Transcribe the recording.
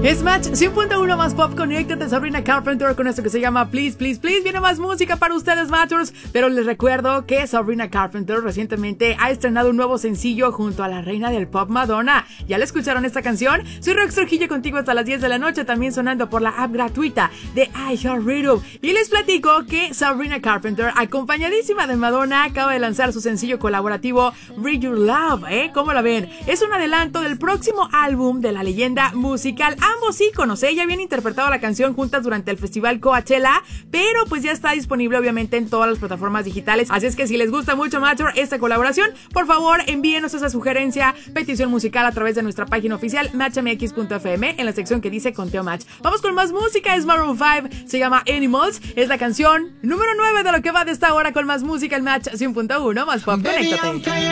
Es Match 100.1 más pop. Conéctate, Sabrina Carpenter, con esto que se llama Please, Please, Please. Viene más música para ustedes, Matchers. Pero les recuerdo que Sabrina Carpenter recientemente ha estrenado un nuevo sencillo junto a la reina del pop, Madonna. ¿Ya le escucharon esta canción? Soy Rox Trujillo, contigo hasta las 10 de la noche, también sonando por la app gratuita de iHeartRadio. Y les platico que Sabrina Carpenter, acompañadísima de Madonna, acaba de lanzar su sencillo colaborativo Read Your Love. ¿Cómo la ven? Es un adelanto del próximo álbum de la leyenda musical. Ambos íconos, ya habían interpretado la canción juntas durante el festival Coachella, pero pues ya está disponible obviamente en todas las plataformas digitales. Así es que si les gusta mucho, Matcher, esta colaboración, por favor envíenos esa sugerencia, petición musical a través de nuestra página oficial matchmx.fm en la sección que dice Conteo Match. Vamos con más música, es Maroon 5, se llama Animals, es la canción número 9 de lo que va de esta hora con más música, el Match 100.1 más pop. Conéctate.